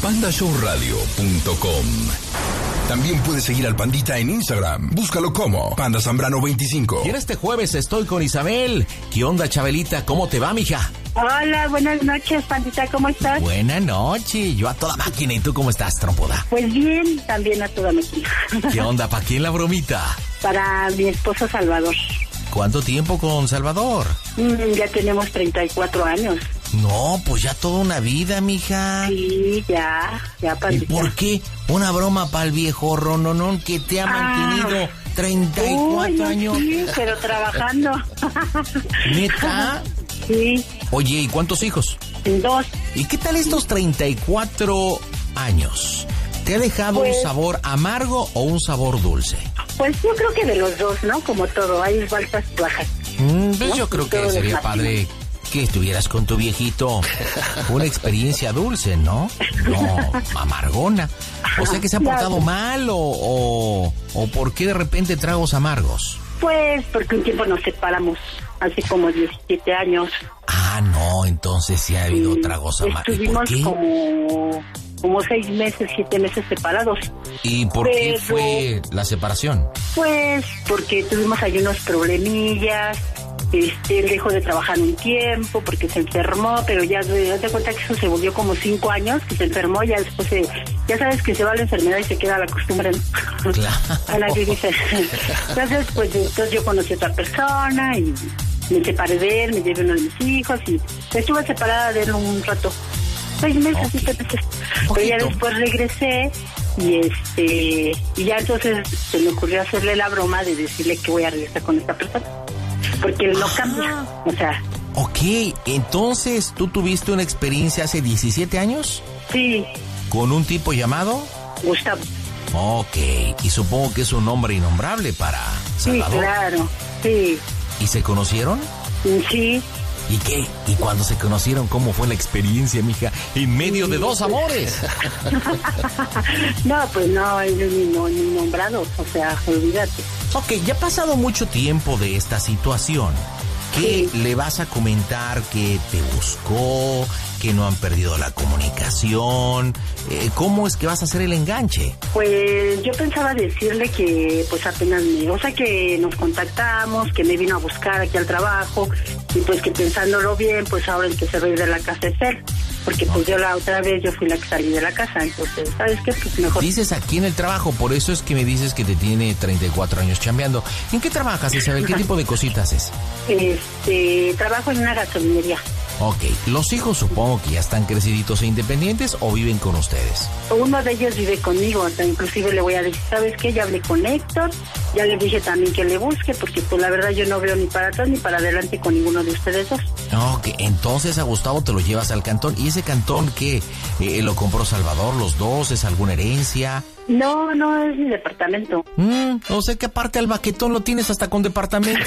pandashowradio.com. También puedes seguir al Pandita en Instagram. Búscalo como Panda Zambrano 25. Y en este jueves estoy con Isabel. ¿Qué onda, Chabelita? ¿Cómo te va, mija? Hola, buenas noches, Pandita, ¿cómo estás? Buenas noches, yo a toda máquina. ¿Y tú cómo estás, trompuda? Pues bien, también a toda máquina. ¿Qué onda? ¿Para quién la bromita? Para mi esposo Salvador. ¿Cuánto tiempo con Salvador? Ya tenemos 34 años. No, pues ya toda una vida, mija. Sí, ya, Pandita. ¿Y por qué una broma para el viejo rononón que te ha mantenido 34 años? Sí, pero trabajando. ¿Neta? Sí. Oye, ¿y cuántos hijos? 2. ¿Y qué tal estos 34 años? ¿Te ha dejado un sabor amargo o un sabor dulce? Pues yo creo que de los dos, ¿no? Como todo, hay altas y bajas. Pues ¿no? yo creo que sería padre que estuvieras con tu viejito. Una experiencia dulce, ¿no? No, amargona. O sea, que se ha portado mal o ¿por qué de repente tragos amargos? Pues porque un tiempo nos separamos, hace como 17 años. Ah, no, entonces sí ha habido tragos amargos. Estuvimos ¿Y por qué? como 6 meses, 7 meses separados. ¿Y por qué fue la separación? Pues porque tuvimos ahí unos problemillas. Él dejó de trabajar un tiempo porque se enfermó, pero ya te cuenta que eso se volvió como 5 años que se enfermó, ya después ya sabes que se va la enfermedad y se queda la costumbre, ¿no? Claro. Entonces yo conocí a otra persona y me separé de él, me llevé uno de mis hijos y estuve separada de él un rato, 6 meses, 7 meses. Pero ya después regresé y ya entonces se me ocurrió hacerle la broma de decirle que voy a regresar con esta persona. Porque él no cambia, o sea... Ok, entonces, ¿tú tuviste una experiencia hace 17 años? Sí. ¿Con un tipo llamado? Gustavo. Ok, y supongo que es un nombre innombrable para Salvador. Sí, claro, sí. ¿Y se conocieron? Sí. ¿Y qué? ¿Y cuando se conocieron, cómo fue la experiencia, mija? En medio de 2 amores. No, pues no, ni nombrado, o sea, olvídate. Ok, ya ha pasado mucho tiempo de esta situación. ¿Qué le vas a comentar? ¿Que te buscó? ¿Que no han perdido la comunicación? ¿Cómo es que vas a hacer el enganche? Pues yo pensaba decirle que pues apenas que nos contactamos, que me vino a buscar aquí al trabajo y pues que pensándolo bien, pues ahora el que se va a ir de la casa es él. Porque pues yo la otra vez yo fui la que salí de la casa, entonces, ¿sabes qué? Pues mejor... Dices aquí en el trabajo, por eso es que me dices que te tiene 34 años chambeando. ¿En qué trabajas, Isabel? ¿Qué tipo de cositas es? Trabajo en una gasolinería. Ok, los hijos supongo que ya están creciditos e independientes o viven con ustedes. Uno de ellos vive conmigo, hasta inclusive le voy a decir, ¿sabes qué? Ya hablé con Héctor, ya le dije también que le busque, porque pues la verdad yo no veo ni para atrás ni para adelante con ninguno de ustedes dos. Ok, entonces a Gustavo te lo llevas al cantón. ¿Y ese cantón qué? ¿Lo compró Salvador, los dos? ¿Es alguna herencia? No, es mi departamento. O sea que aparte al baquetón lo tienes hasta con departamento.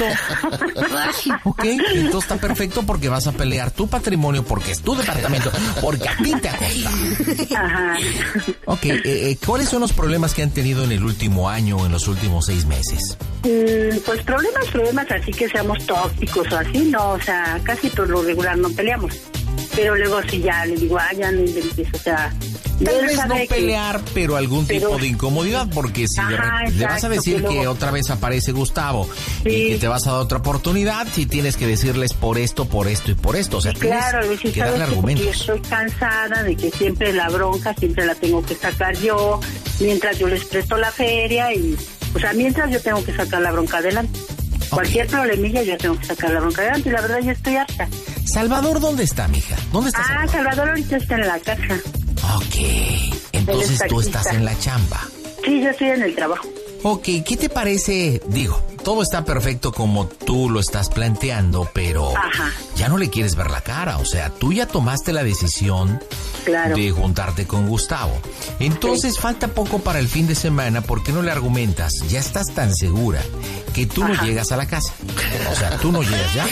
Ok, entonces está perfecto porque vas a pelear tu patrimonio porque es tu departamento, porque a ti te acosta. Ajá. Ok, ¿cuáles son los problemas que han tenido en el último año o en los últimos 6 meses? Pues problemas así que seamos tóxicos o así, no, o sea, casi por lo regular no peleamos. Pero luego sí ya le digo, ya no inventes, o sea... Tal vez no pelear, pero algún tipo de incomodidad, porque si le vas a decir que otra vez aparece Gustavo y que te vas a dar otra oportunidad, si tienes que decirles por esto y por esto, o sea, claro, tienes que darle argumentos. Yo estoy cansada de que siempre la bronca, siempre la tengo que sacar yo, mientras yo les presto la feria y, o sea, mientras yo tengo que sacar la bronca adelante. Cualquier problemilla yo tengo que sacar la bronca adelante y la verdad yo estoy harta. ¿Salvador dónde está, mija? ¿Dónde está Salvador? Salvador ahorita está en la casa. Ok, entonces tú estás en la chamba. Sí, yo estoy en el trabajo. Ok, ¿qué te parece? Digo, todo está perfecto como tú lo estás planteando, pero ya no le quieres ver la cara. O sea, tú ya tomaste la decisión de juntarte con Gustavo. Entonces falta poco para el fin de semana. ¿Por qué no le argumentas? Ya estás tan segura que tú no llegas a la casa. O sea, tú no llegas ya.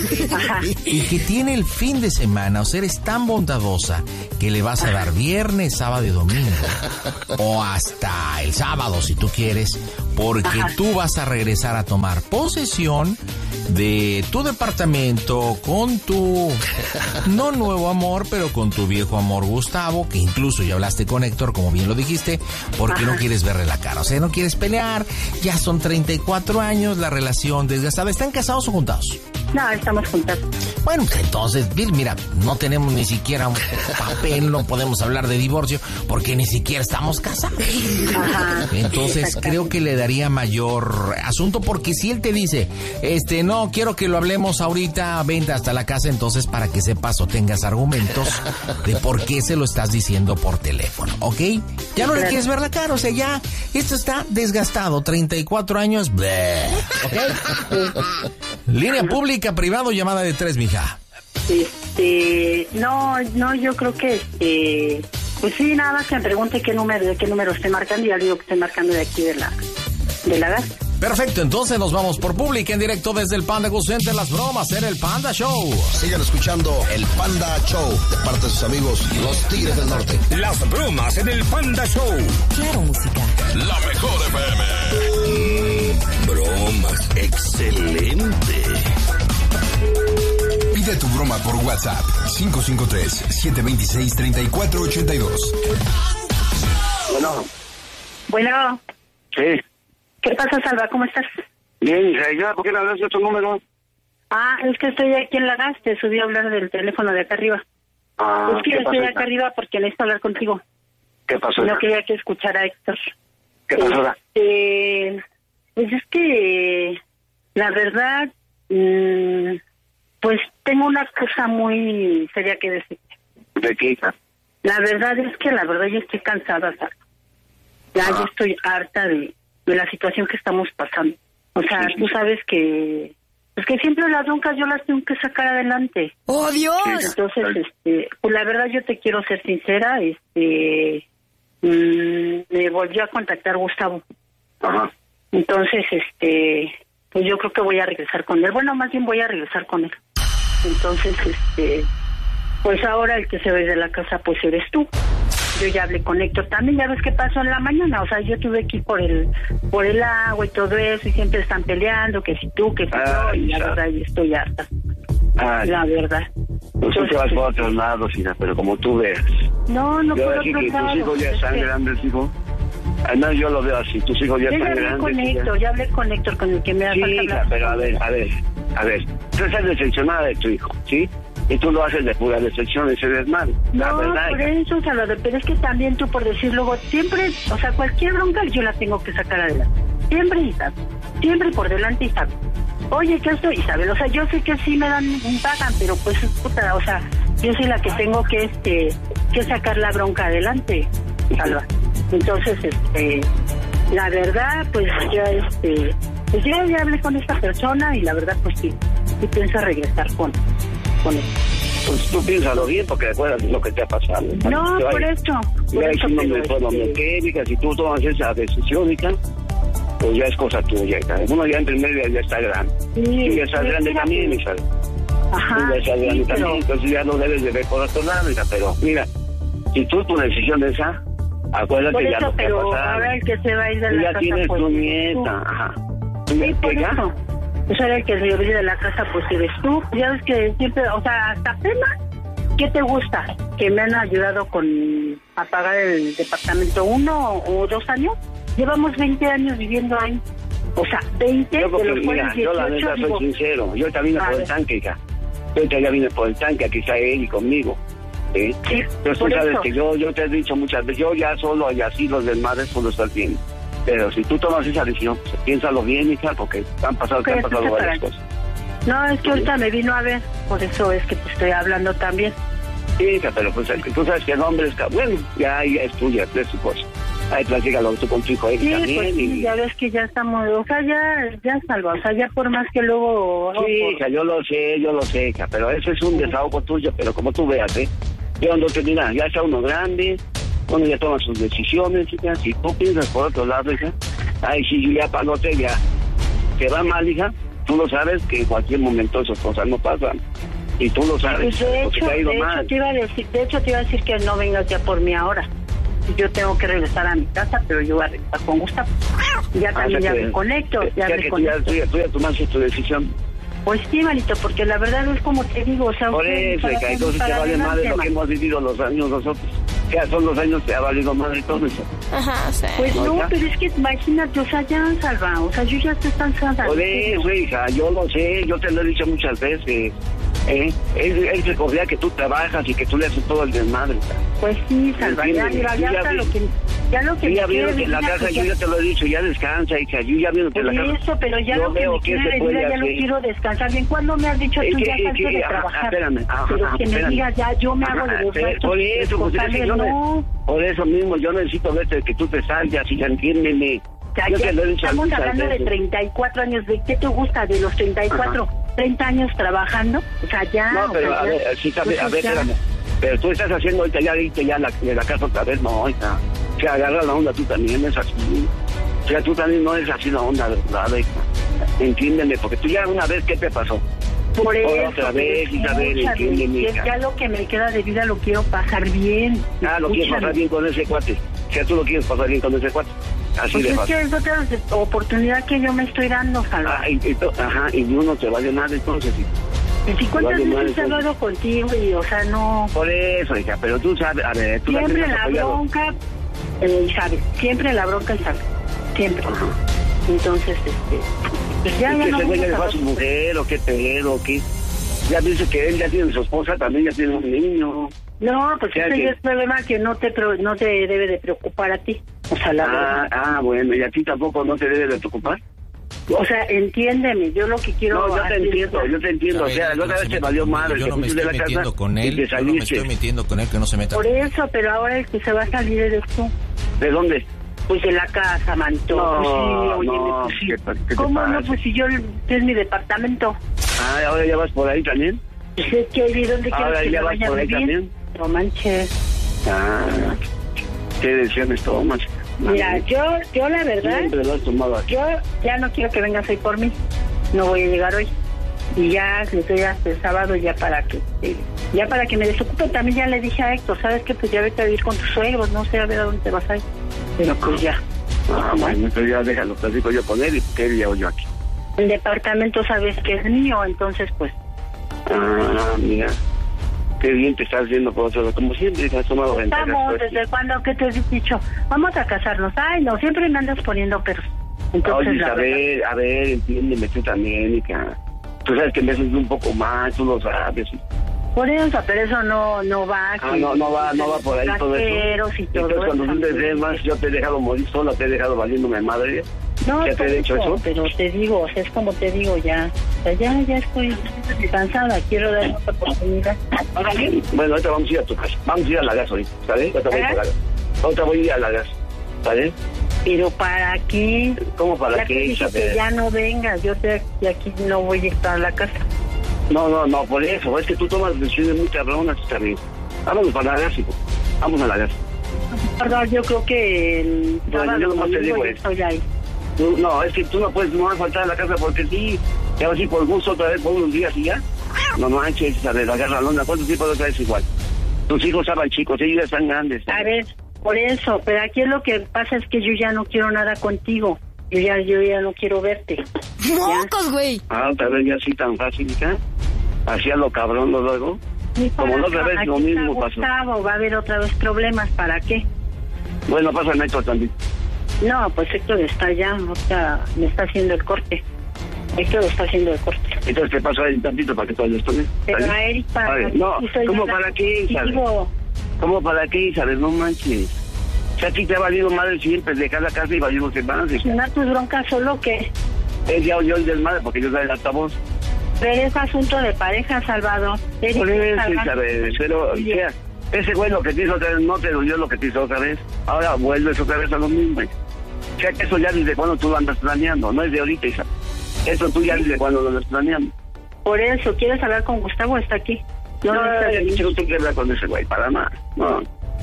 Y que tiene el fin de semana. O sea, eres tan bondadosa que le vas a dar viernes, sábado y domingo. O hasta el sábado, si tú quieres. Porque tú vas a regresar a tomar posesión de tu departamento con tu, no nuevo amor, pero con tu viejo amor Gustavo, que incluso ya hablaste con Héctor, como bien lo dijiste, porque no quieres verle la cara, o sea, no quieres pelear, ya son 34 años, la relación desgastada. ¿Están casados o juntados? No, estamos juntas. Bueno, entonces, Bill, mira, no tenemos ni siquiera un papel, no podemos hablar de divorcio, porque ni siquiera estamos casados. Ajá. Entonces, creo que le daría mayor asunto, porque si él te dice, no, quiero que lo hablemos ahorita, vente hasta la casa, entonces para que sepas o tengas argumentos de por qué se lo estás diciendo por teléfono, ¿ok? Ya no le quieres ver la cara, o sea, ya, esto está desgastado, 34 años, bleh, ¿ok? Línea pública, privado, llamada de 3, mija. No, yo creo que, pues sí, nada más que me pregunte de qué número estoy marcando, y ya le digo que estoy marcando de aquí de la gas. Perfecto, entonces nos vamos por pública en directo desde el Panda Go Center, las bromas en el Panda Show. Sigan escuchando el Panda Show de parte de sus amigos los Tigres del Norte. Las bromas en el Panda Show. Claro, música. La mejor FM. Bromas, excelente. Pide tu broma por WhatsApp 553-726-3482. Bueno. Sí. ¿Qué pasa, Salva? ¿Cómo estás? Bien, hija, ¿ya? ¿Por qué no hablas de otro número? Es que estoy aquí en la gas, te subí a hablar del teléfono de acá arriba. Es que estoy acá arriba porque necesito hablar contigo. ¿Qué pasó? No quería que escuchara a Héctor. ¿Qué pasó? Pues es que, la verdad, pues tengo una cosa muy seria que decirte. ¿De qué, hija? La verdad yo estoy cansada, Salva. Yo estoy harta de la situación que estamos pasando. O sea, tú sabes que pues que siempre las broncas yo las tengo que sacar adelante. ¡Oh, Dios! Entonces, pues la verdad yo te quiero ser sincera, me volvió a contactar Gustavo. Ajá. Entonces, pues yo creo que voy a regresar con él. Bueno, más bien voy a regresar con él. Entonces, pues ahora el que se va de la casa, pues eres tú. Yo ya hablé con Héctor también, ya ves qué pasó en la mañana, o sea, yo tuve que ir por el agua y todo eso, y siempre están peleando, que si tú, que si yo, y la verdad, yo estoy harta. La verdad. Pues tú te vas por otros lados, hija, pero como tú veas. No yo por así otros que lados. tus hijos ya están grandes, hijo. No, yo lo veo así, tus hijos ya están grandes. Ya hablé con Héctor, con el que me da falta hablar. Sí, pero a ver, tú estás decepcionada de tu hijo, ¿sí? Y tú lo haces de pura decepción, ese desmadre. La verdad, por eso, Salvador, pero es que también tú, por decir luego, siempre, o sea, cualquier bronca yo la tengo que sacar adelante. Siempre, Isabel. Siempre por delante, Isabel. Oye, ¿qué estoy, Isabel? O sea, yo sé que sí me pagan, pero pues, puta, o sea, yo soy la que tengo que sacar la bronca adelante, Salva. Entonces, la verdad, pues pues yo ya hablé con esta persona y la verdad, pues sí pienso regresar con él. Pues tú piénsalo bien, porque recuerdas lo que te ha pasado. No, por eso. Si tú tomas esa decisión, hija, pues ya es cosa tuya, hija. Uno ya en primer día ya está grande. Sí, ya estás grande también, hija. Ajá. Ya estás grande también, entonces ya no debes de ver por otro lado, hija. Pero mira, si tú tu decisión es esa, acuérdate por ya eso, lo que ha pasado. Ahora el que se va a ir de la casa, ya tienes pues, tu nieta, ajá. Sí, por eso. Pues ahora el que se va a ir de la casa, pues eres tú. Ya ves que siempre, o sea, hasta apenas, ¿qué te gusta? Que me han ayudado a pagar el departamento 1 o 2 años. Llevamos 20 años viviendo ahí. O sea, 20 yo porque, de los cuales 18, yo la neta soy sincero. Yo también vine por el tanque, hija. Yo ya vine por el tanque, aquí está él y conmigo. ¿Sí? Pero tú sabes que yo te he dicho muchas veces, yo ya solo y así los desmadres solo estás bien. Pero si tú tomas esa decisión, pues, piénsalo bien, hija, porque han pasado varias cosas. No, es que ahorita me vino a ver, por eso es que te estoy hablando también. Sí, hija, pero pues tú sabes que el hombre es... Bueno, ya es tuya, es tu cosa. Ahí platícalo tú con tu hijo ahí también. Pues, y... ya ves que ya estamos, o sea, ya Salva, o sea, ya por más que luego... Sí, hija, yo lo sé, hija, pero ese es un desahogo tuyo, pero como tú veas, yo ando terminando, ya está uno grande... Uno ya toma sus decisiones, hija. Si tú piensas por otro lado, hija, si ya para no te ya te va mal, hija, tú lo sabes que en cualquier momento esas cosas no pasan. Y tú lo sabes, pues porque te ha ido mal. De hecho, te iba a decir que no vengas ya por mí ahora. Yo tengo que regresar a mi casa, pero yo voy a regresar con Gustavo. Ya también ya me conecto. Tú ya tomaste tu decisión. Pues sí, manito, porque la verdad es como te digo, o sea... Por eso, entonces te vale madre lo que hemos vivido los años nosotros. Ya son los años que ha valido madre todo eso. Ajá, sí. Pues no, pero es que imagínate, o sea, ya, Salva, o sea, yo ya estoy cansada. Por eso, hija, yo lo sé, yo te lo he dicho muchas veces. Él se confía que tú trabajas y que tú le haces todo el desmadre. Pues sí, Salva, ya está lo que... Ya lo que ya vieron que en la casa, yo ya te lo he dicho, ya descansa, hija, yo ya vieron que en la casa... Eso, pero ya lo que me quiere decir, ya no quiero descansar. Bien, ¿cuándo me has dicho tú ya estás de trabajar? Espérame, pero que me digas ya, yo me hago de los restos. Por eso, pues, por eso mismo, yo necesito verte que tú te salgas y ya entiéndeme. Yo te lo he dicho. Estamos hablando de 34 años, ¿de qué te gusta de los 34? 30 años trabajando, o sea, ya... No, pero a ver, sí, a ver, espérame. Pero tú estás haciendo ahorita ya de la casa otra vez, no, ahorita. O sea, agarra la onda, tú también es así. O sea, tú también no es así la onda, ¿verdad? Entiéndeme, porque tú ya una vez, ¿qué te pasó? Por eso. Otra vez, Isabel, entiéndeme. Ya lo que me queda de vida lo quiero pasar bien. Lo quieres pasar bien con ese cuate. O sea, tú lo quieres pasar bien con ese cuate. Así pues de fácil. Es que es otra oportunidad que yo me estoy dando, Salva. Y uno te vale nada entonces. ¿Y cuántas veces he hablado contigo y, o sea, no... Por eso, hija, pero tú sabes, a ver... Tú siempre la bronca, Isabel, siempre la bronca, Isabel, siempre. Ajá. Entonces, pues ya no... ¿Que se va a su mujer o qué pedo o qué? Ya dice que él ya tiene su esposa, también ya tiene un niño. No, pues ese es problema que no te debe de preocupar a ti. O sea, la verdad. Bueno, ¿y a ti tampoco no te debe de preocupar? O sea, entiéndeme, yo lo que quiero... No, yo te entiendo, o sea, la otra vez te valió madre. Yo no me estoy metiendo con él, que no se meta. Por eso, pero ahora el que se va a salir eres tú. ¿De dónde? Pues de la casa, manito. No, pues sí, ¿qué ¿cómo no? Pues si yo, es mi departamento. ¿Ahora ya vas por ahí también? Pues es que ¿y dónde quieres que me vaya a vivir? También? No manches. Qué decisiones tomas. Mira, yo la verdad, yo ya no quiero que vengas hoy por mí. No voy a llegar hoy. Y ya estoy hasta el sábado ya para que me desocupe. También ya le dije a Héctor, ¿sabes qué? Pues ya vete a vivir con tus suegros, no sé a ver a dónde te vas a ir. Pero pues ya. Bueno, entonces ya déjalo, platico yo con él y que él y yo aquí. El departamento sabes que es mío, entonces pues... mira. Qué bien te estás viendo por otro lado, como siempre te has tomado ventajas. Estamos, ¿desde cuándo? ¿Qué te he dicho? Vamos a casarnos. Ay, no, siempre me andas poniendo perros. Entonces, oye, a ver, entiéndeme tú también, hija. Tú sabes que me haces un poco más, tú lo sabes. Por eso, pero eso no va. No va por ahí todo eso. Entonces cuando tú te dejas, yo te he dejado morir sola, te he dejado valiéndome madre. No, ¿ya te he dicho eso? Pero te digo, o sea, es como te digo ya. O sea, ya estoy cansada, quiero dar otra oportunidad. Bueno, ahorita vamos a ir a tu casa. Vamos a ir a la gas ahorita, ¿sabes? Ahorita voy a ir a la gas, ¿sabes? ¿Pero para qué? ¿Cómo para qué, Isabel? Que ya no vengas, yo de aquí no voy a estar a la casa. No, por eso, es que tú tomas decisiones muy cabronas, también. Vámonos para la gas, hijo. Vamos a la gas. Perdón, yo creo que bueno, yo nomás te digo estoy ahí. No, es que tú no puedes faltar a la casa porque sí, te vas a ir por gusto otra vez por unos días y ya. No manches, Isabel, agarra la onda. ¿Cuántos tipos otra vez igual? Tus hijos estaban chicos, ellos ya están grandes. A ver, por eso, pero aquí lo que pasa es que yo ya no quiero nada contigo. Yo ya no quiero verte. ¡Mocos, güey! Otra vez ya así tan fácil, ¿ya? Hacía lo cabrón luego. Como la otra vez lo mismo pasó. Gustavo, va a haber otra vez problemas, ¿para qué? Bueno, pasa en Héctor también. No, pues Héctor está allá, o sea, me está haciendo el corte. Héctor está haciendo el corte. Entonces te paso a él tantito para que tú hables con él. Pero a Eric para... No, ¿cómo para qué, Isabel? ¿Cómo para qué, Isabel? No manches. O sea, a ti te ha valido madre siempre dejar la casa y valimos en más. ¿No tus broncas solo qué? Él ya oyó el desmadre porque yo soy el altavoz. Pero es asunto de pareja, Salvador. Por eso, Isabel, pero, o sea, ese güey lo que te hizo otra vez no te dolió lo que te hizo otra vez. Ahora vuelves otra vez a lo mismo. O sea, que eso ya desde cuando tú lo andas planeando, no es de ahorita, Isabel. Eso tú ya desde cuando lo andas planeando. Por eso, ¿quieres hablar con Gustavo? Está aquí. No tengo que hablar con ese güey, para nada. No.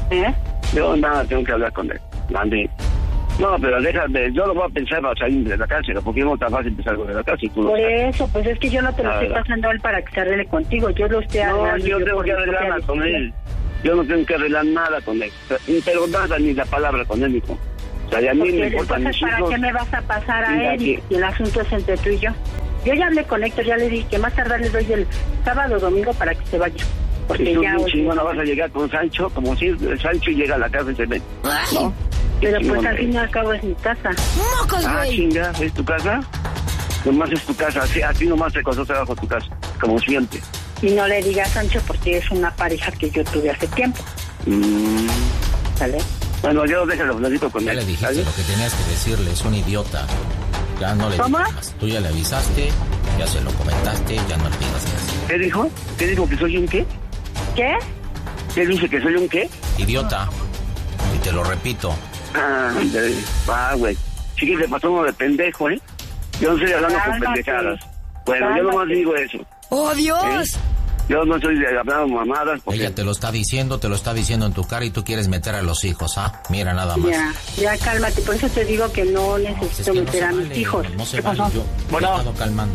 Yo nada tengo que hablar con él. Andy. No, pero déjame, yo lo voy a pensar para salir de la cárcel, porque no es tan fácil empezar de la cárcel. Por eso, pues es que yo no te lo estoy pasando a él para que se arregle contigo, yo lo estoy arreglando. No, yo tengo que arreglar nada con él. Yo no tengo que arreglar nada con él. Pero nada, ni la palabra con él, hijo. O sea, a mí me importa mis hijos. ¿Para qué me vas a pasar a él? Y el asunto es entre tú y yo. Yo ya hablé con Héctor, ya le dije que más tardar le doy el sábado o domingo para que se vaya. Porque ya hoy... no vas a llegar con Sancho, como si Sancho llega a la casa y se ve. ¿No? Pero pues al fin y al cabo es mi casa. ¡Mocos, güey! Chinga, ¿es tu casa? Nomás es tu casa, así nomás te costó trabajo tu casa, como siempre. Y no le digas Sancho porque es una pareja que yo tuve hace tiempo. ¿Sale? Bueno, yo déjalo, platico con él. Ya le dijiste lo que tenías que decirle, es un idiota. Ya no le digas más. Tú ya le avisaste, ya se lo comentaste, ya no le digas más. ¿Qué dijo? ¿Qué dijo? ¿Que soy un qué? ¿Qué? ¿Qué dice? ¿Que soy un qué? Idiota. Y te lo repito. Güey. Sí que se pasó uno de pendejo, ¿eh? Yo no estoy hablando con pendejadas. Bueno, yo nomás digo eso. ¡Oh, Dios! Yo no estoy hablando mamadas. Porque... Ella te lo está diciendo en tu cara y tú quieres meter a los hijos, ¿ah? Mira, nada más. Ya cálmate, por eso te digo que no necesito meter a mis hijos. No se vale, yo he estado calmando.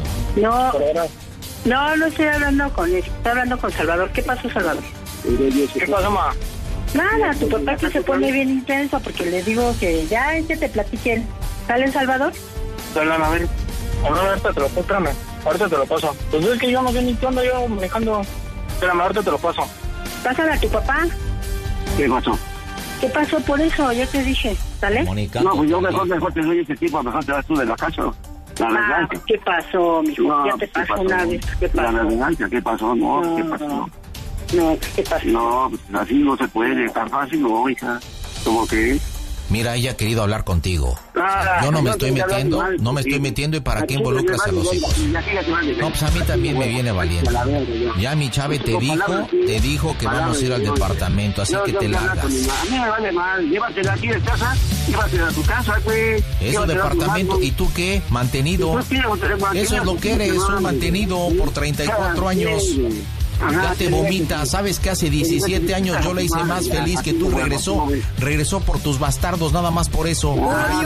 No estoy hablando con él, estoy hablando con Salvador. ¿Qué pasó, Salvador? ¿Qué pasó, ma? Nada, tu papá que se pone bien intenso porque le digo que ya te platiquen. ¿Sale, Salvador? A ver, ahorita te lo paso, espérame. Ahorita te lo paso. Pues es que yo no sé ni qué onda, yo manejando. Espérame, ahorita te lo paso. Pásala a tu papá. ¿Qué pasó? ¿Qué pasó por eso? Ya te dije, ¿sale? Mónica, no, pues yo mejor te soy ese tipo, mejor te vas tú de la casa. La verdad. ¿Qué pasó, mijo? No, ya te pasó una vez. ¿Qué pasó? La verdad, ¿qué pasó? No, ¿qué pasó? No, ¿qué pasó? No, pues así no se puede, tan fácil no, hija. ¿Cómo que? Mira, ella ha querido hablar contigo. Yo no me estoy metiendo y ¿para qué involucras a los hijos? No, pues a mí también me viene valiendo. Ya mi Chave te dijo que vamos a ir al departamento, así que te largas. A mí me vale mal, llévatela aquí de casa, llévatela a tu casa, güey. Es un departamento, ¿y tú qué? Mantenido. Eso es lo que eres, un mantenido por 34 años. Ya te vomita, sabes que hace 17 años yo la hice más feliz que tú. Regresó por tus bastardos, nada más por eso.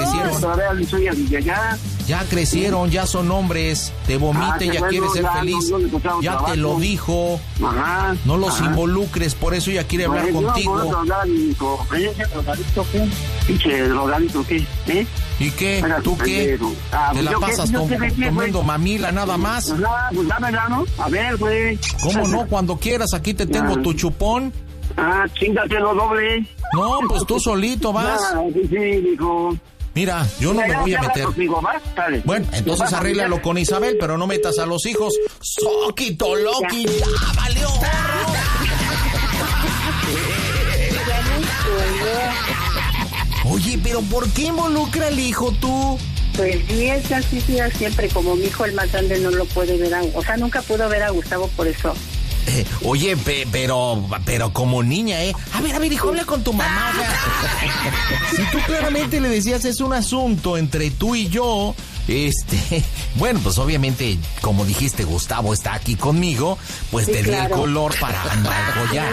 Ya crecieron, ya son hombres. Te vomita y ya quiere ser feliz. Ya te lo dijo. No los involucres, por eso ella quiere hablar contigo. ¿Y qué? ¿Tú qué? ¿Te la pasas comiendo mamila nada más? Pues dámela, ¿no? A ver, güey. ¿Cómo no? Cuando quieras, aquí te tengo tu chupón. Chingatelo doble. No, pues tú solito vas. Sí, dijo. Mira, yo no me voy a meter. Bueno, entonces arréglalo con Isabel, pero no metas a los hijos. ¡Soquito, Loki! ¡Ya valió! Oye, pero ¿por qué involucra al hijo tú? Pues sí, es así, siempre. Como mi hijo, el más grande, no lo puede ver. O sea, nunca pudo ver a Gustavo por eso. Oye, pero como niña, ¿eh? A ver, hijo, habla con tu mamá. Si tú claramente le decías, es un asunto entre tú y yo, bueno, pues obviamente, como dijiste, Gustavo está aquí conmigo, pues sí, te di el color para embargollar.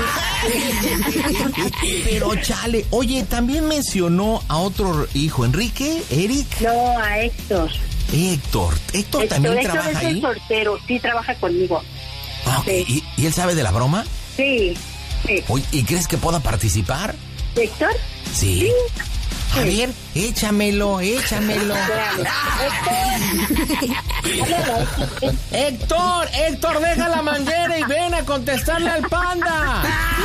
Pero chale, oye, también mencionó a otro hijo, ¿Enrique? ¿Eric? No, a Héctor. Héctor también trabaja ahí. Héctor es el soltero, sí, trabaja conmigo. Okay. Sí. ¿Y él sabe de la broma? Sí. Oye, ¿y crees que pueda participar? ¿Héctor? Sí. A ver, échamelo. Héctor, deja la manguera y ven a contestarle al panda.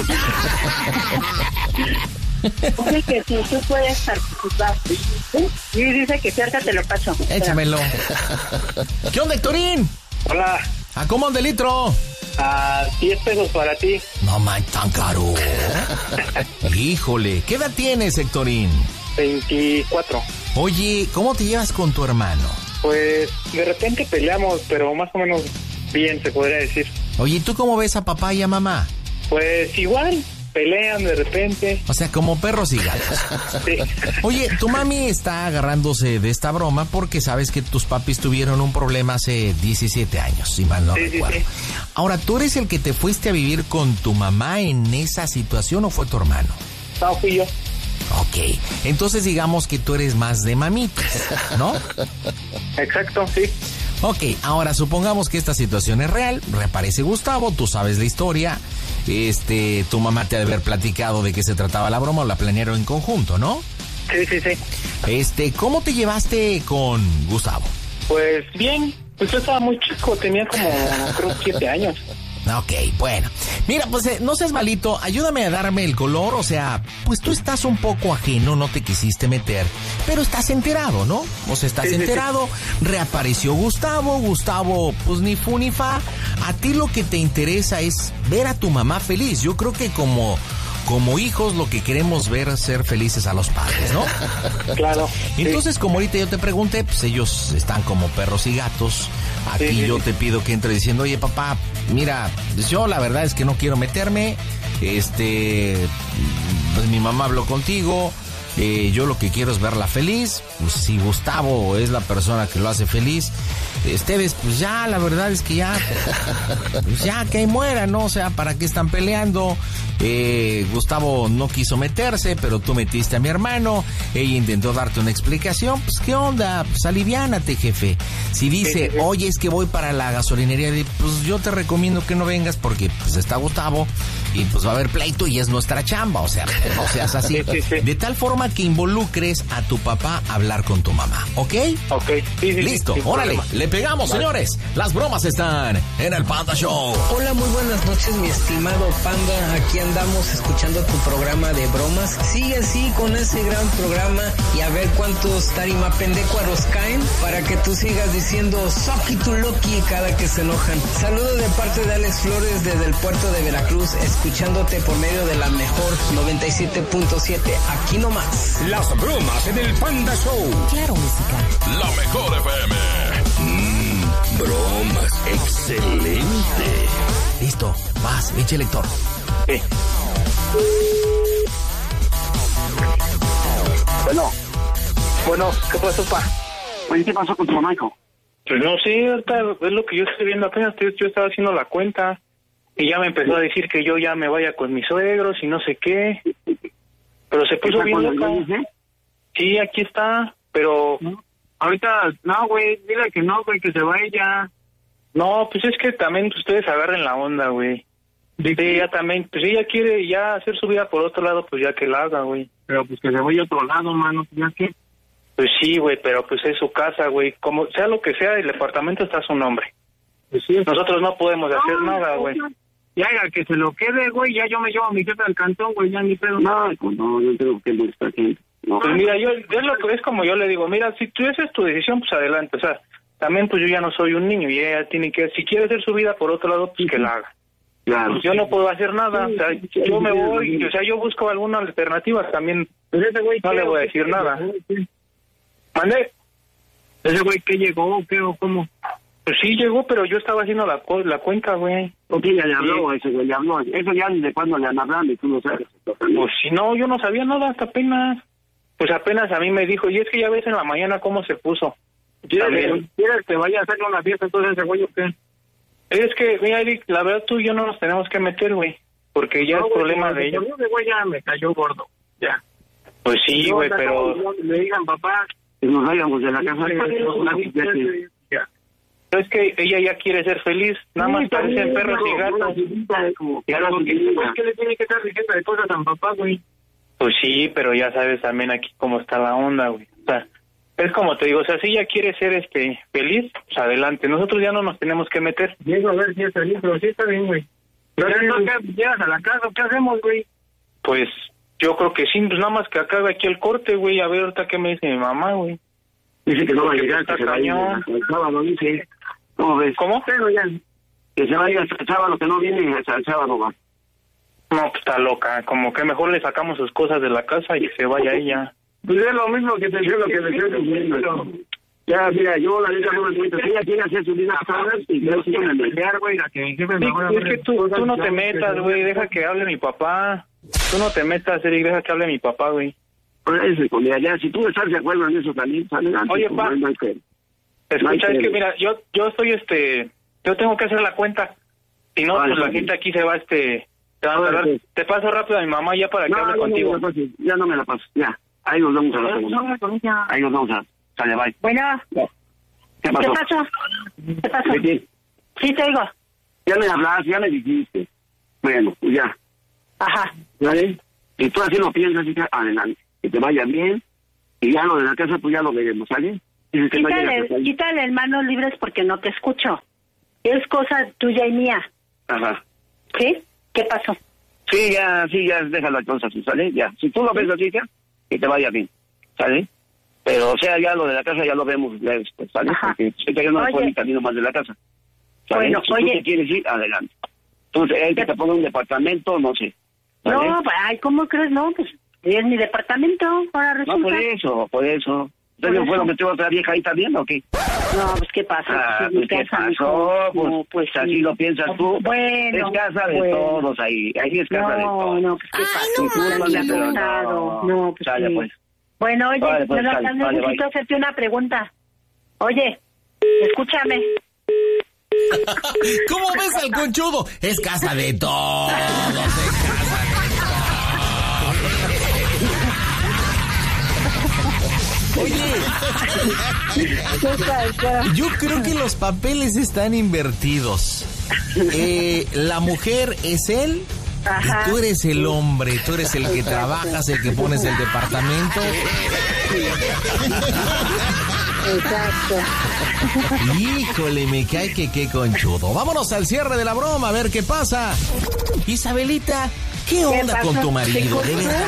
Dice que si tú puedes participar. Y dice que cerca te lo paso. Échamelo. ¿Qué onda, Héctorín? Hola. ¿A cómo anda el litro? A 10 pesos para ti. No man, tan caro. Híjole, ¿qué edad tienes, Héctorín? 24. Oye, ¿cómo te llevas con tu hermano? Pues de repente peleamos, pero más o menos bien, se podría decir. Oye, ¿tú cómo ves a papá y a mamá? Pues igual, pelean de repente. O sea, como perros y gatos. Sí. Oye, tu mami está agarrándose de esta broma porque sabes que tus papis tuvieron un problema hace 17 años, si mal no recuerdo. Sí. Ahora, ¿tú eres el que te fuiste a vivir con tu mamá en esa situación o fue tu hermano? No, fui yo. Ok, entonces digamos que tú eres más de mamitas, ¿no? Exacto, sí. Ok, ahora supongamos que esta situación es real, reaparece Gustavo, tú sabes la historia, tu mamá te ha de haber platicado de qué se trataba la broma o la planearon en conjunto, ¿no? Sí. ¿Cómo te llevaste con Gustavo? Pues bien, Pues yo estaba muy chico, tenía como, creo, 7 años. Ok, bueno. Mira, pues no seas malito, ayúdame a darme el color, o sea, pues tú estás un poco ajeno, no te quisiste meter, pero estás enterado, ¿no? O sea, estás enterado, reapareció Gustavo, pues ni fu ni fa. A ti lo que te interesa es ver a tu mamá feliz. Yo creo que como hijos lo que queremos ver es ser felices a los padres, ¿no? Claro. Entonces, como ahorita yo te pregunté, pues ellos están como perros y gatos. Aquí yo te pido que entre diciendo, oye papá, mira, yo la verdad es que no quiero meterme, pues mi mamá habló contigo, yo lo que quiero es verla feliz, pues si Gustavo es la persona que lo hace feliz, ustedes pues ya, la verdad es que ya, pues ya que ahí muera, ¿no? O sea, ¿para qué están peleando? Gustavo no quiso meterse, pero tú metiste a mi hermano, ella intentó darte una explicación, pues ¿qué onda? Pues aliviánate, jefe. Si dice, oye, es que voy para la gasolinería, pues yo te recomiendo que no vengas porque pues está Gustavo y pues va a haber pleito y es nuestra chamba, o sea, no seas así. De tal forma que involucres a tu papá a hablar con tu mamá, ¿ok? Ok, listo, órale, le pegamos, vale. Señores, las bromas están en el Panda Show. Hola, muy buenas noches, mi estimado Panda, aquí andamos escuchando tu programa de bromas. Sigue así con ese gran programa y a ver cuántos tarimapendecuaros caen para que tú sigas diciendo Soki tu Loki cada que se enojan. Saludos de parte de Alex Flores desde el puerto de Veracruz, escuchándote por medio de la mejor 97.7, aquí nomás. Las bromas en el Panda Show. Claro, música. La mejor FM. Bromas, excelente. Listo, vas, pinche lector. Sí. Bueno, ¿qué pasó, pa? Oye, ¿qué pasó con tu mamá, hijo? Pues no sé, ahorita es lo que yo estoy viendo apenas, yo estaba haciendo la cuenta y ya me empezó a decir que yo ya me vaya con mis suegros y no sé qué, pero se puso bien loca. Sí, aquí está, pero... ¿No? Ahorita, no, güey, dile que no, güey, que se vaya ya. No, pues es que también ustedes agarren la onda, güey. Sí, ella también, pues ella quiere ya hacer su vida por otro lado, pues ya que la haga, güey. Pero pues que se vaya a otro lado, mano, ¿ya qué? Pues sí, güey, pero pues es su casa, güey. Como sea lo que sea, el departamento está a su nombre. Pues sí. Nosotros no podemos hacer nada, güey. Ya, que se lo quede, güey, ya yo me llevo a mi jefe al cantón, güey, ya ni pedo. No, yo tengo que molestar aquí. No. Pues mira, es como yo le digo, mira, si tú esa es tu decisión, pues adelante, o sea, también pues yo ya no soy un niño y ella tiene que, si quiere hacer su vida por otro lado, pues que la haga. Claro. Pues yo no puedo hacer nada, o sea, yo me voy, o sea, yo busco alguna alternativa también, pero ese güey, no le voy a decir nada. ¿Mande? ¿Ese güey qué llegó o qué o cómo? Pues sí llegó, pero yo estaba haciendo la cuenta, güey. Ok, ya le habló, ese güey, le habló. Eso ya ni de cuándo le han hablado y tú no sabes. Pues si no, yo no sabía nada hasta apenas. Pues apenas a mí me dijo, y es que ya ves en la mañana cómo se puso. ¿Quieres que vaya a hacerle una fiesta entonces ese güey o qué? Es que, mira, Eric, la verdad tú y yo no nos tenemos que meter, güey. Porque ya no, es problema de ellos. Ese güey ya me cayó gordo, ya. Pues sí, güey, pero... Le digan, papá, que nos vayamos de la casa. Ya. Pero es que ella ya quiere ser feliz, nada más parecen perros y gatos. Es que le tiene que estar diciendo de cosas a papá, güey. Pues sí, pero ya sabes también aquí cómo está la onda, güey. O sea, es como te digo, o sea, si ella quiere ser feliz, pues adelante. Nosotros ya no nos tenemos que meter. Llego a ver si es feliz, pero sí está bien, güey. Pero llegas a la casa, ¿qué hacemos, güey? Pues yo creo que sí, pues nada más que acabe aquí el corte, güey, a ver ahorita qué me dice mi mamá, güey. Dice que no va a llegar, que se vaya el sábado, dice. ¿Cómo ves? ¿Cómo? Pero ya, que se vaya hasta el sábado, que no viene hasta el sábado, va. No, pues está loca, como que mejor le sacamos sus cosas de la casa y que se vaya ella. Pues es lo mismo que te digo lo que le estoy diciendo. Ya, mira, yo la neta no me cuento. Ella quiere hacer su vida sola y yo sigo en el pelear, güey, la que mi jefe me va a... Es que tú no te metas, güey, deja que hable mi papá. Tú no te metas, Eric, deja que hable mi papá, güey. Pues eso, ya, si tú estás de acuerdo en eso también, sale antes. Oye, pa, escucha, es que mira, yo estoy, yo tengo que hacer la cuenta. Si no, pues la gente aquí se va, te paso rápido a mi mamá ya para que hable contigo. Ya no me la paso, ya. Ahí nos vamos a la segunda. Ahí nos vamos a... Sale, bye. Bueno. ¿Qué pasó? ¿Qué pasó? Sí, te oigo. Ya me hablaste, ya me dijiste. Bueno, pues ya. Ajá. ¿Vale? Y tú así lo piensas y adelante. Que te vaya bien. Y ya lo de la casa, pues ya lo veremos, ¿sale? Quítale el manos libres porque no te escucho. Es cosa tuya y mía. Ajá. ¿Sí? ¿Qué pasó? Sí, ya, déjalo entonces así, ¿sale? Ya. Si tú lo ves así, ya, que te vaya bien, ¿sale? Pero, o sea, ya lo de la casa ya lo vemos después, ¿sale? Ajá. Porque sé que yo no puedo ni camino más de la casa. ¿Sale? Bueno, si tú te quieres ir, adelante. Entonces, que te ponga un departamento, no sé. ¿Sale? No, ay, ¿cómo crees? No, pues, es mi departamento, ahora resulta. No, por eso. ¿Entonces fue lo que tuvo otra vieja ahí también o qué? No, pues, ¿qué pasa? Pues, ¿qué pasó? Pues así lo piensas tú. Bueno. Es casa de todos ahí. Ahí es casa de todos. No, pues, ¿qué pasa? No, pues, Sale, pues. Bueno, oye, vale, pues, necesito hacerte una pregunta. Oye, escúchame. ¿Cómo ves al conchudo? Es casa de todos, Oye, yo creo que los papeles están invertidos. La mujer es él. Ajá. Y tú eres el hombre, tú eres el que trabajas, el que pones el departamento. Exacto. Híjole, me cae que qué conchudo. Vámonos al cierre de la broma, a ver qué pasa. Isabelita, ¿qué onda con tu marido? De verdad.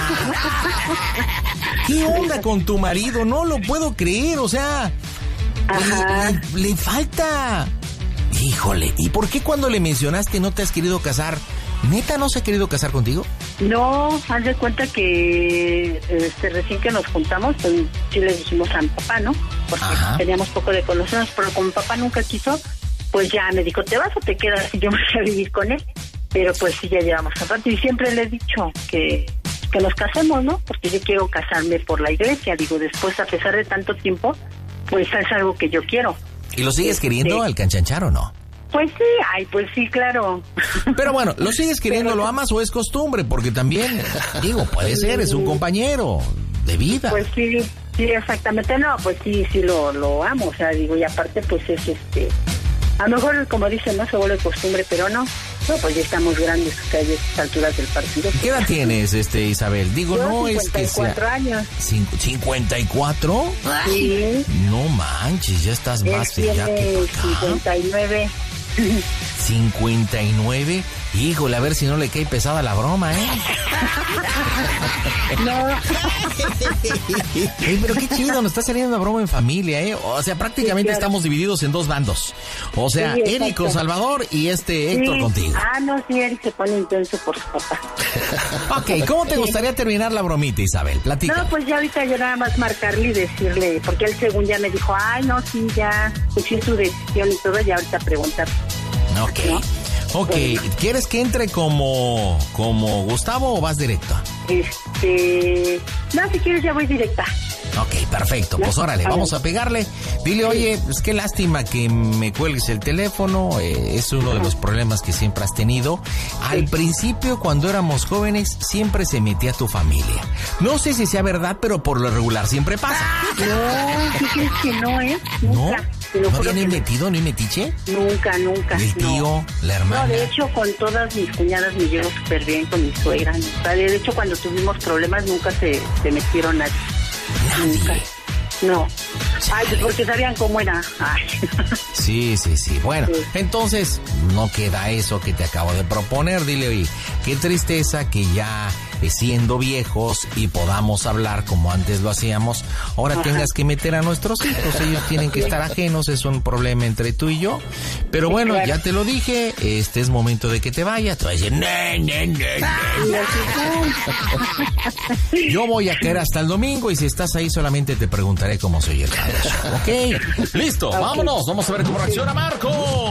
¿Qué onda con tu marido? No lo puedo creer, o sea, le falta. Híjole, ¿y por qué cuando le mencionaste no te has querido casar? ¿Neta no se ha querido casar contigo? No, haz de cuenta que recién que nos juntamos, pues sí le dijimos a mi papá, ¿no? Porque teníamos poco de conocernos, pero como mi papá nunca quiso, pues ya me dijo, ¿te vas o te quedas? Y yo me fui a vivir con él. Pero pues sí, ya llevamos un rato y siempre le he dicho que nos casemos, ¿no? Porque yo quiero casarme por la iglesia. Digo, después, a pesar de tanto tiempo, pues es algo que yo quiero. ¿Y lo sigues queriendo al Canchanchar o no? Pues sí, claro. Pero bueno, ¿lo sigues queriendo, lo amas o es costumbre? Porque también, digo, puede ser, es un compañero de vida. Pues sí, exactamente. No, pues sí lo amo. O sea, digo, y aparte, pues es a lo mejor, como dicen, no se vuelve costumbre, pero no, pues ya estamos grandes a estas alturas del partido. ¿Qué edad tienes, Isabel? Digo, yo, no es que sea... 54 años. ¿54? Sí. No manches, ya estás más allá que acá. 59. 59. Híjole, a ver si no le cae pesada la broma, ¿eh? No. Pero qué chido, nos está saliendo una broma en familia, ¿eh? O sea, prácticamente estamos divididos en dos bandos. O sea, Eric con Salvador y Héctor contigo. No, sí, Eric se pone intenso por su papá. Ok, ¿cómo te gustaría terminar la bromita, Isabel? Platica. No, pues ya ahorita yo nada más marcarle y decirle, porque él según ya me dijo, no, sí, ya, pues sí es su decisión y todo, y ahorita preguntar. Ok. ¿No? Ok, bueno. ¿Quieres que entre como Gustavo o vas directo? No, si quieres ya voy directa. Ok, perfecto. Pues órale, vamos a pegarle. Dile, oye, pues qué lástima que me cuelgues el teléfono. Es uno de los problemas que siempre has tenido. Al principio, cuando éramos jóvenes, siempre se metía tu familia. No sé si sea verdad, pero por lo regular siempre pasa. No, ¿sí crees que no, Nunca. ¿No? ¿No viene metido, ni metiche? Nunca. ¿El tío, la hermana? No, de hecho, con todas mis cuñadas me llevo súper bien con mi suegra. O sea, de hecho, cuando tuvimos problemas, nunca se metieron nadie. Nunca. No. Ay, porque sabían cómo era. Ay. Sí. Bueno, entonces no queda eso que te acabo de proponer. Dile, oye, qué tristeza que ya siendo viejos y podamos hablar como antes lo hacíamos, ahora tengas que meter a nuestros hijos. Ellos tienen que estar ajenos, es un problema entre tú y yo. Pero bueno, ya te lo dije, es momento de que te vayas. Te voy a decir, yo voy a caer hasta el domingo y si estás ahí solamente te preguntaré cómo soy el padre. Ok, listo, vámonos, vamos a ver cómo reacciona Marco.